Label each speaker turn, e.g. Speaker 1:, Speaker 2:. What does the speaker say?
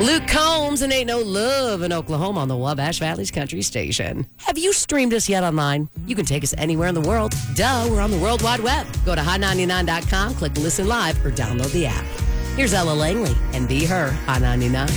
Speaker 1: Luke Combs and Ain't No Love in Oklahoma on the Wabash Valley's Country Station. Have you streamed us yet online? You can take us anywhere in the world. Duh, we're on the World Wide Web. Go to hot99.com, click Listen Live, or download the app. Here's Ella Langley and Be Her, Hot 99.